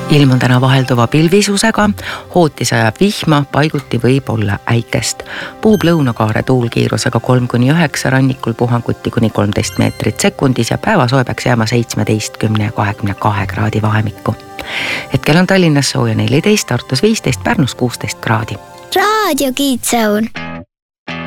ilm on täna vahelduva pilvisusega, hooti sajab vihma, paiguti võib olla äikest. Puhub lõunakaare tuulkiirusega 3–9, rannikul puhanguti kuni 13 meetrit sekundis ja päevasoe peaks jääma 17 ja 22 kraadi vahemikku. Hetkel on Tallinnas sooja 14, Tartus 15, Pärnus 16 kraadi. Raadio Kiitsaun.